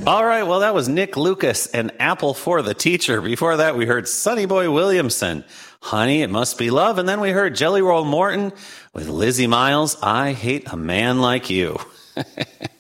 All right, well, that was Nick Lucas and Apple for the Teacher. Before that, we heard Sonny Boy Williamson, Honey, It Must Be Love. And then we heard Jelly Roll Morton with Lizzie Miles, I Hate a Man Like You.